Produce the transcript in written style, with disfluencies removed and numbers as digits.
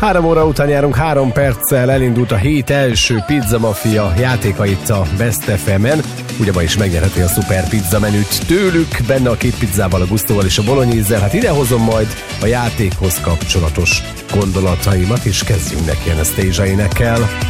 3 óra után járunk 3 perccel, elindult a hét első Pizza Mafia játéka itt a Best FM-en. Ugye ma is megnyerheti a szuper pizza menüt tőlük, benne a 2 pizzával, a gusztóval és a bolognese-zel. Hát idehozom majd a játékhoz kapcsolatos gondolataimat, és kezdjünk neki Anastasia énekkel.